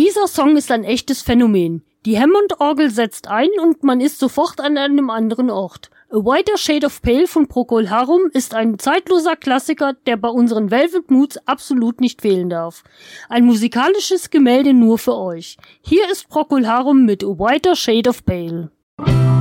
Dieser Song ist ein echtes Phänomen. Die Hammond-Orgel setzt ein und man ist sofort an einem anderen Ort. A Whiter Shade of Pale von Procol Harum ist ein zeitloser Klassiker, der bei unseren Velvet Moods absolut nicht fehlen darf. Ein musikalisches Gemälde nur für euch. Hier ist Procol Harum mit A Whiter Shade of Pale.